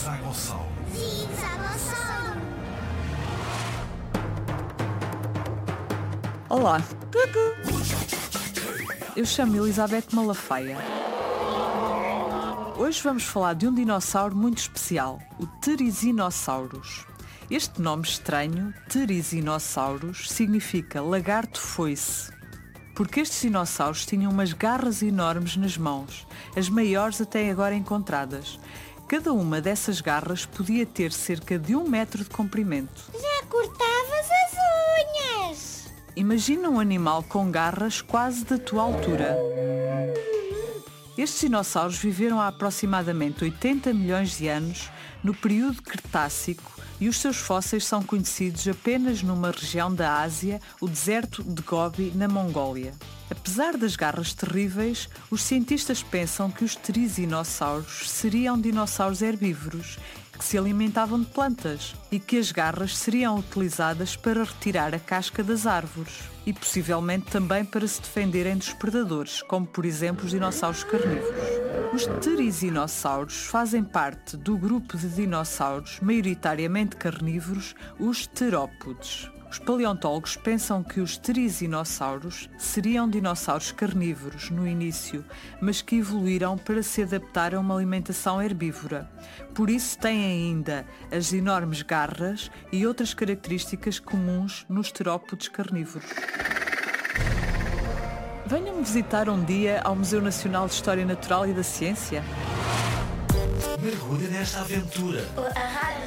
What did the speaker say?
Zigzagossauro. Zigzagossauro. Olá, eu chamo Elizabeth Malafaia. Hoje vamos falar de um dinossauro muito especial, o Therizinosaurus. Este nome estranho, Therizinosaurus, significa lagarto foice, porque estes dinossauros tinham umas garras enormes nas mãos, as maiores até agora encontradas. Cada uma dessas garras podia ter cerca de 1 metro de comprimento. Já cortavas as unhas. Imagina um animal com garras quase da tua altura. Estes dinossauros viveram há aproximadamente 80 milhões de anos no período Cretácico e os seus fósseis são conhecidos apenas numa região da Ásia, o deserto de Gobi, na Mongólia. Apesar das garras terríveis, os cientistas pensam que os therizinossauros seriam dinossauros herbívoros que se alimentavam de plantas e que as garras seriam utilizadas para retirar a casca das árvores e possivelmente também para se defenderem dos predadores, como por exemplo os dinossauros carnívoros. Os therizinossauros fazem parte do grupo de dinossauros maioritariamente carnívoros, os terópodes. Os paleontólogos pensam que os therizinossauros seriam dinossauros carnívoros no início, mas que evoluíram para se adaptar a uma alimentação herbívora. Por isso têm ainda as enormes garras e outras características comuns nos terópodes carnívoros. Venham-me visitar um dia ao Museu Nacional de História Natural e da Ciência. Mergulhe nesta aventura. A Rádio